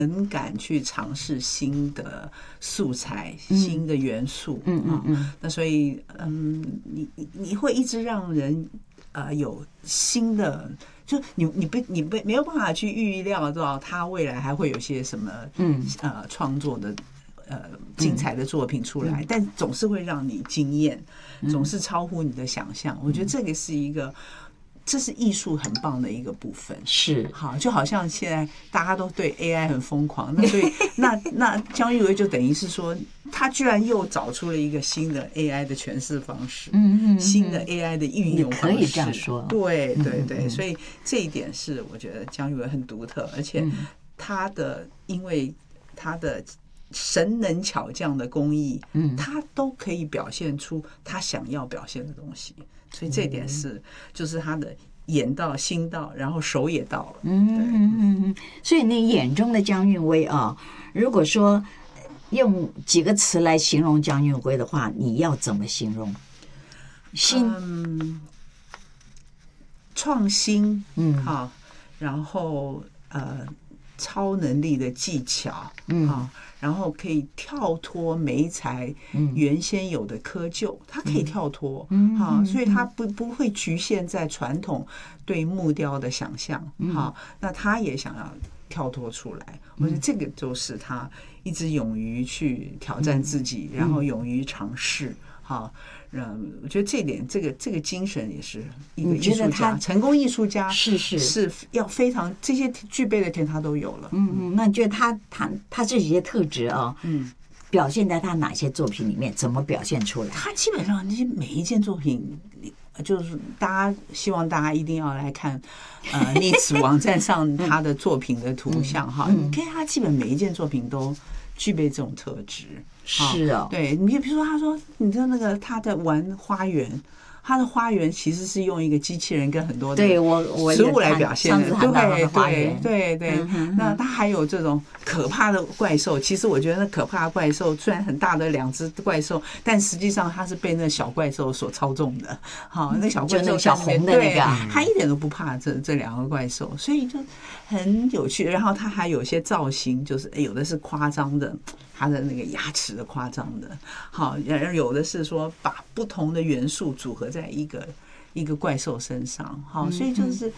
很敢去尝试新的素材、新的元素，那所以你会一直让人有新的，就你没有办法去预料到他未来还会有些什么创作的精彩的作品出来，但总是会让你惊艳，总是超乎你的想象。我觉得这个是一个。这是艺术很棒的一个部分， 是好，就好像现在大家都对 AI 很疯狂，那所以那姜育维就等于是说，他居然又找出了一个新的 AI 的诠释方式，新的 AI 的运用方式， 可以这样说， 对对对，所以这一点是我觉得姜育维很独特，而且因为他的神能巧匠的工艺，他都可以表现出他想要表现的东西。所以这点就是他的眼到心到，然后手也到了。 所以你眼中的姜育维啊，如果说用几个词来形容姜育维的话，你要怎么形容？ 创新，好，然后超能力的技巧，然后可以跳脱媒材原先有的窠臼，它可以跳脱，所以它不会局限在传统对木雕的想象，那他也想要跳脱出来，我觉得这个就是他一直勇于去挑战自己，然后勇于尝试，我觉得这点，这个精神也是一个艺术家，成功艺术家是要非常这些具备的点他都有了。 那你觉得他这些特质啊，表现在他哪些作品里面？怎么表现出来？ 他基本上那些每一件作品，就是希望大家一定要来看Nits 网站上他的作品的图像哈，你看他基本每一件作品都具备这种特质。 是啊， 对，你比如说，他说，你知道那个他在玩花园，他的花园其实是用一个机器人跟很多的食物来表现的，对。那他还有这种可怕的怪兽，其实我觉得那可怕的怪兽虽然很大的两只怪兽，但实际上它是被那小怪兽所操纵的。好，那小怪兽小红的那个， 他一点都不怕这两个怪兽，所以就很有趣。然后他还有些造型，就是有的是夸张的。他的那个牙齿的夸张的，好，有的是说把不同的元素组合在一个怪兽身上，好，所以就是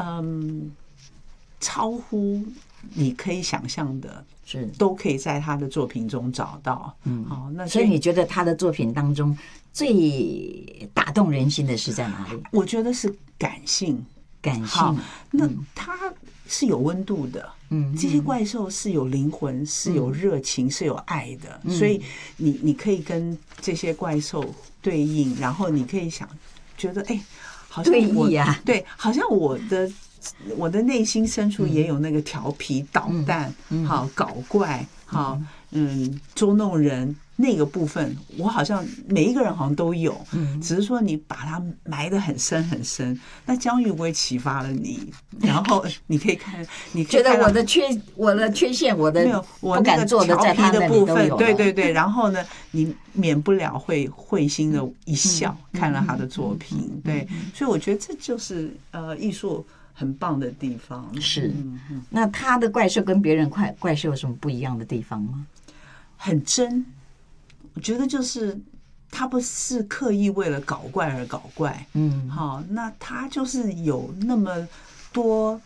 超乎你可以想象的，都可以在他的作品中找到。好，那所以你觉得他的作品当中最打动人心的是在哪里？ 我觉得是感性。那他是有温度的，这些怪兽是有灵魂，是有热情，是有爱的，所以你可以跟这些怪兽对应，然后你可以觉得好像对，好像我的内心深处也有那个调皮捣蛋，好搞怪，好捉弄人。那个部分，我好像每一个人好像都有，只是说你把它埋得很深很深。那姜育维启发了你，然后你可以看，你觉得我的缺陷，我的不敢做的在他那里都有。 对。然后呢，你免不了会心的一笑，看了他的作品，对，所以我觉得这就是艺术很棒的地方。 是，那他的怪兽跟别人怪兽有什么不一样的地方吗？ 很真。我觉得就是他不是刻意为了搞怪而搞怪，好，那他就是有那么多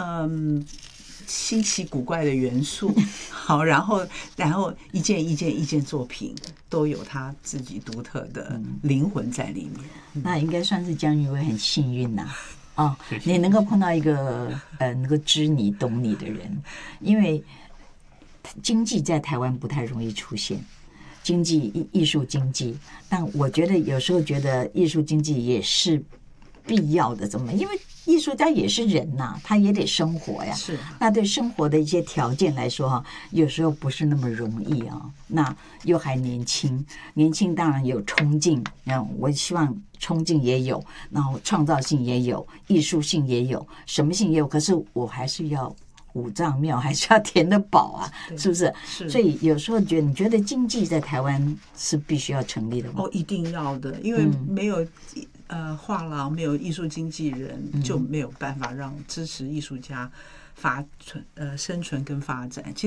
稀奇古怪的元素，好，然后一件作品都有他自己独特的灵魂在里面。 那应该算是姜育维很幸运呐。你能够碰到一个能够知你懂你的人，因为经济在台湾不太容易出现。艺术经济，但我觉得有时候觉得艺术经济也是必要的。怎么？因为艺术家也是人呐，他也得生活呀。 是。 那对生活的一些条件来说哈，有时候不是那么容易啊。那又还年轻当然有冲劲，我希望冲劲也有，然后创造性也有，艺术性也有，什么性也有。可是我还是要。五脏庙还是要填得饱啊，是不是？所以有时候你觉得经济在台湾是必须要成立的吗？ 一定要的，因为没有画廊，没有艺术经纪人，就没有办法让支持艺术家生存跟发展。其实